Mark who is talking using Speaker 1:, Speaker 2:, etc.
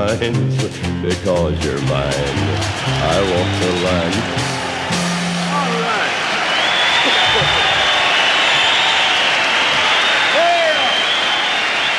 Speaker 1: shines because you're mine. I walk the line